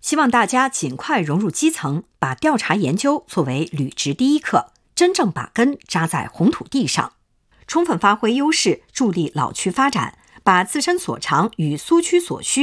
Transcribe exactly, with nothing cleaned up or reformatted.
希望大家尽快融入基层，把调查研究作为履职第一课，真正把根扎在红土地上，充分发挥优势，助力老区发展，把自身所长与苏区所需